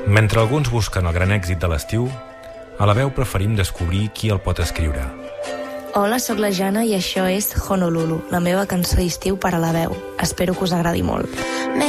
Mentre alguns busquen el gran èxit de l'estiu, a La Veu preferim descobrir qui el pot escriure. Hola, sóc la Jana i això és Honolulu, la meva cançó d'estiu per a La Veu. Espero que us agradi molt.